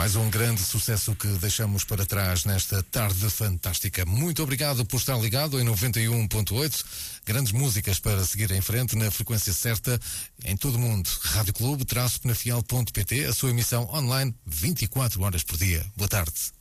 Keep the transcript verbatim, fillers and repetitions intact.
Mais um grande sucesso que deixamos para trás nesta tarde fantástica. Muito obrigado por estar ligado em noventa e um ponto oito. Grandes músicas para seguir em frente na frequência certa em todo o mundo. Rádio Clube, traço penafiel ponto pt, a sua emissão online vinte e quatro horas por dia. Boa tarde.